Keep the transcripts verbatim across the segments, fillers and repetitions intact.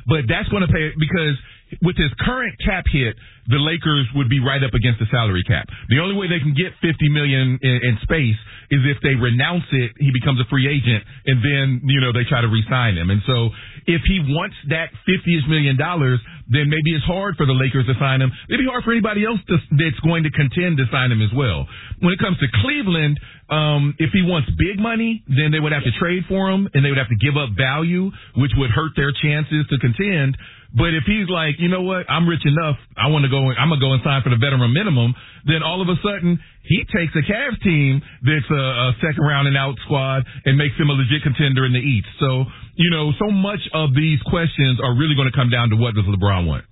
But that's going to pay because with his current cap hit, the Lakers would be right up against the salary cap. The only way they can get fifty million dollars in, in space is if they renounce it, he becomes a free agent, and then, you know, they try to re-sign him. And so if he wants that fifty-ish million dollars, then maybe it's hard for the Lakers to sign him. It'd be hard for anybody else to, that's going to contend to sign him as well. When it comes to Cleveland, um, if he wants big money, then they would have to trade for him, and they would have to give up value, which would hurt their chances to contend. But if he's like, you know what, I'm rich enough, I want to go, I'm going to go and sign for the veteran minimum, then all of a sudden he takes a Cavs team that's a, a second round and out squad and makes him a legit contender in the East. So, you know, so much of these questions are really going to come down to what does LeBron want.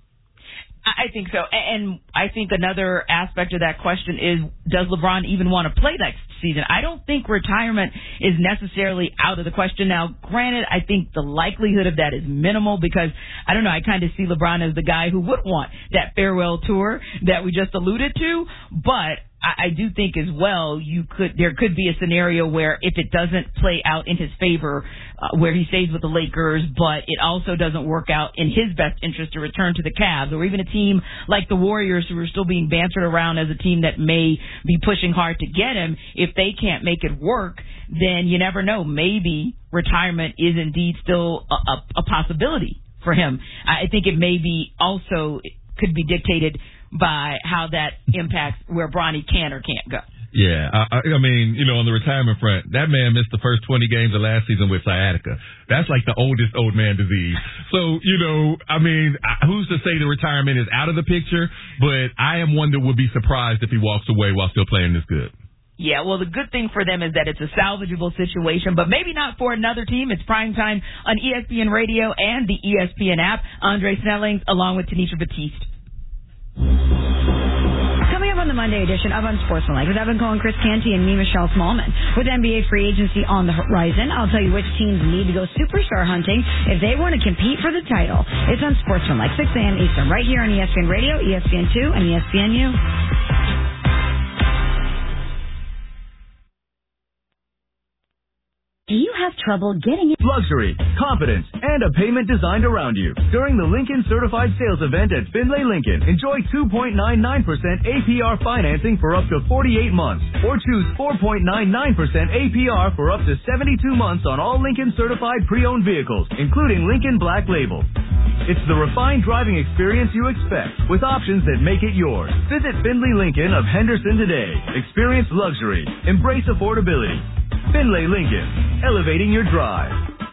I think so. And I think another aspect of that question is, does LeBron even want to play next season? I don't think retirement is necessarily out of the question. Now, granted, I think the likelihood of that is minimal because, I don't know, I kind of see LeBron as the guy who would want that farewell tour that we just alluded to. But I do think as well you could there could be a scenario where if it doesn't play out in his favor, uh, where he stays with the Lakers, but it also doesn't work out in his best interest to return to the Cavs, or even a team like the Warriors who are still being bantered around as a team that may be pushing hard to get him. If they can't make it work, then you never know. Maybe retirement is indeed still a, a, a possibility for him. I think it may be also could be dictated by how that impacts where Bronny can or can't go. Yeah, I, I mean, you know, on the retirement front, that man missed the first twenty games of last season with sciatica. That's like the oldest old man disease. So, you know, I mean, who's to say the retirement is out of the picture? But I am one that would be surprised if he walks away while still playing this good. Yeah, well, the good thing for them is that it's a salvageable situation, but maybe not for another team. It's primetime on E S P N Radio and the E S P N app. Andre Snellings along with Tanisha Batiste. Coming up on the Monday edition of Unsportsmanlike with Evan Cohen, Chris Canty, and me, Michelle Smallman. With N B A free agency on the horizon, I'll tell you which teams need to go superstar hunting if they want to compete for the title. It's Unsportsmanlike, six a.m. Eastern, right here on E S P N Radio, E S P N two, and E S P N U. Do you have trouble getting it? Luxury, confidence, and a payment designed around you. During the Lincoln Certified Sales Event at Findlay Lincoln, enjoy two point nine nine percent A P R financing for up to forty-eight months, or choose four point nine nine percent A P R for up to seventy-two months on all Lincoln Certified pre-owned vehicles, including Lincoln Black Label. It's the refined driving experience you expect, with options that make it yours. Visit Findlay Lincoln of Henderson today. Experience luxury. Embrace affordability. Findlay Lincoln, elevating your drive.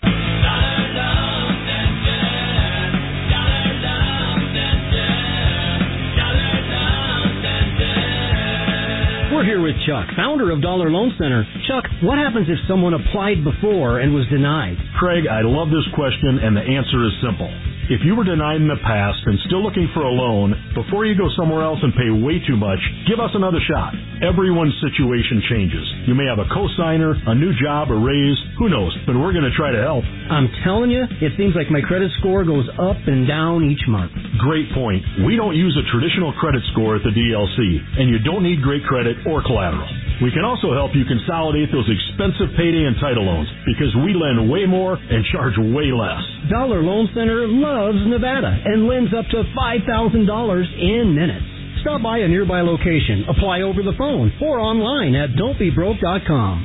We're here with Chuck, founder of Dollar Loan Center. Chuck, what happens if someone applied before and was denied? Craig, I love this question, and the answer is simple. If you were denied in the past and still looking for a loan, before you go somewhere else and pay way too much, give us another shot. Everyone's situation changes. You may have a cosigner, a new job, a raise, who knows, but we're going to try to help. I'm telling you, it seems like my credit score goes up and down each month. Great point. We don't use a traditional credit score at the D L C, and you don't need great credit or collateral. We can also help you consolidate those expensive payday and title loans because we lend way more and charge way less. Dollar Loan Center loves Nevada and lends up to five thousand dollars in minutes. Stop by a nearby location, apply over the phone, or online at don't be broke dot com.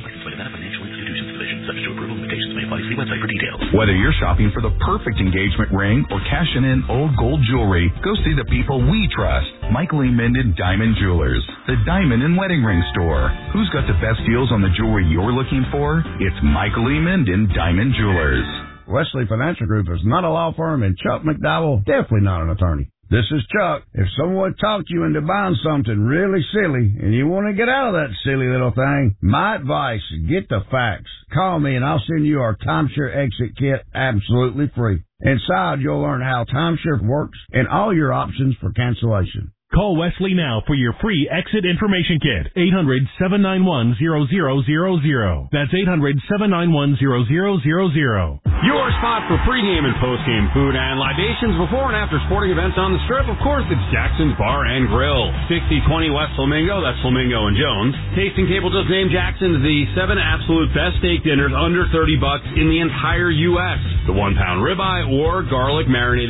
Whether you're shopping for the perfect engagement ring or cashing in old gold jewelry, go see the people we trust. Michael E. Minden Diamond Jewelers, the diamond and wedding ring store. Who's got the best deals on the jewelry you're looking for? It's Michael E. Minden Diamond Jewelers. Wesley Financial Group is not a law firm, and Chuck McDowell, definitely not an attorney. This is Chuck. If someone talked you into buying something really silly and you want to get out of that silly little thing, my advice is get the facts. Call me and I'll send you our timeshare exit kit absolutely free. Inside, you'll learn how timeshare works and all your options for cancellation. Call Wesley now for your free exit information kit. eight hundred, seven nine one, zero zero zero zero. That's eight hundred, seven nine one, zero zero zero zero. Your spot for pregame and postgame food and libations before and after sporting events on the Strip. Of course, it's Jackson's Bar and Grill. sixty twenty West Flamingo. That's Flamingo and Jones. Tasting Table just named Jackson's the seven absolute best steak dinners under thirty bucks in the entire U S. The one pound ribeye or garlic marinated